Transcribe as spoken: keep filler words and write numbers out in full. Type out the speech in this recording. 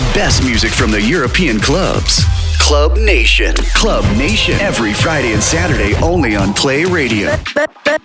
best music from the European clubs. Club Nation. Club Nation. Every Friday and Saturday only on Play Radio.